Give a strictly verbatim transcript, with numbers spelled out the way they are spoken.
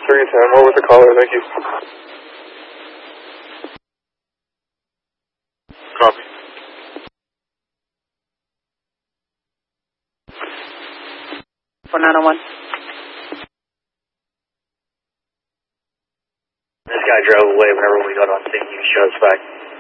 three ten, more with the caller, thank you. Copy. four nine oh one. This guy drove away whenever we got on scene. You can show us back.